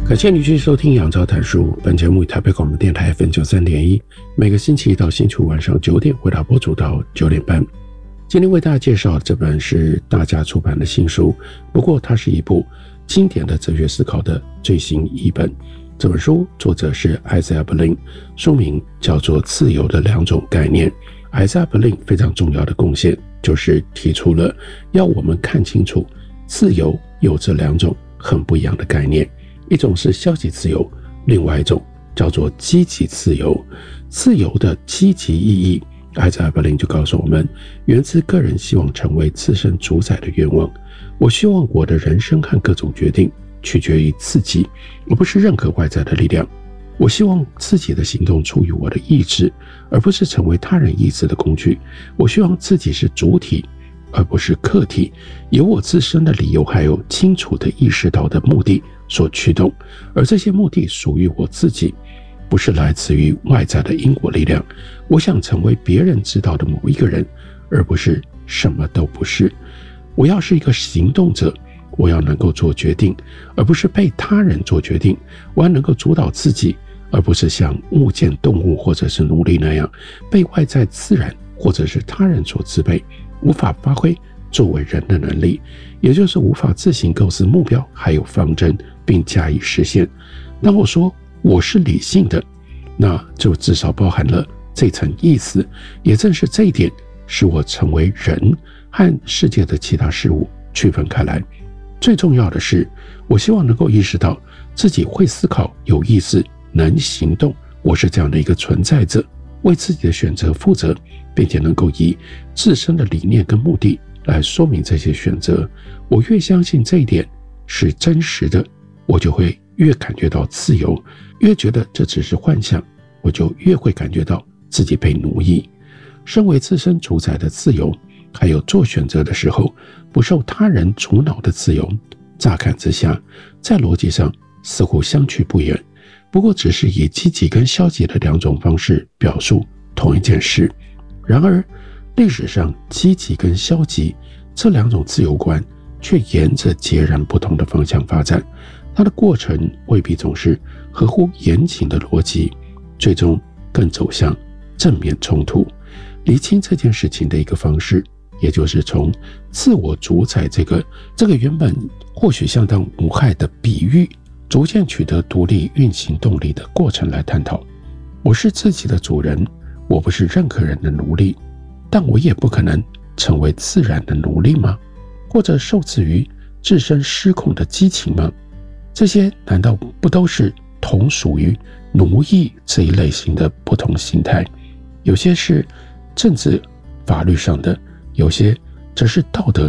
感谢你继续收听杨照谈书，本节目以台北广播电台 FM93.1，每个星期一到星期五晚上9点为大家播出到9点半。今天为大家介绍这本是大家出版的新书，不过它是一部经典的哲学思考的最新译本。这本书作者是艾塞亚·伯林，书名叫做《自由的两种概念》。艾塞亚·伯林非常重要的贡献就是提出了要我们看清楚自由有这两种很不一样的概念，一种是消极自由，另外一种叫做积极自由。自由的积极意义，艾塞亚·伯林就告诉我们，源自个人希望成为自身主宰的愿望。我希望我的人生和各种决定取决于自己，而不是任何外在的力量。我希望自己的行动出于我的意志，而不是成为他人意志的工具。我希望自己是主体，而不是客体，由我自身的理由还有清楚的意识到的目的所驱动，而这些目的属于我自己，不是来自于外在的因果力量。我想成为别人知道的某一个人，而不是什么都不是。我要是一个行动者，我要能够做决定，而不是被他人做决定。我要能够主导自己，而不是像物件、动物或者是奴隶那样被外在自然或者是他人所支配，无法发挥作为人的能力，也就是无法自行构思目标还有方针并加以实现。当我说我是理性的，那就至少包含了这层意思，也正是这一点使我成为人和世界的其他事物区分开来。最重要的是，我希望能够意识到自己会思考、有意识、能行动，我是这样的一个存在者，为自己的选择负责，并且能够以自身的理念跟目的来说明这些选择。我越相信这一点是真实的，我就会越感觉到自由，越觉得这只是幻想，我就越会感觉到自己被奴役。身为自身主宰的自由，还有做选择的时候不受他人主脑的自由，乍看之下在逻辑上似乎相去不远，不过只是以积极跟消极的两种方式表述同一件事。然而历史上积极跟消极这两种自由观却沿着截然不同的方向发展，它的过程未必总是合乎严谨的逻辑，最终更走向正面冲突。厘清这件事情的一个方式，也就是从自我主宰这个原本或许相当无害的比喻，逐渐取得独立运行动力的过程来探讨。我是自己的主人，我不是任何人的奴隶，但我也不可能成为自然的奴隶吗？或者受制于自身失控的激情吗？这些难道不都是同属于奴役这一类型的不同形态？有些是政治法律上的，有些则是道德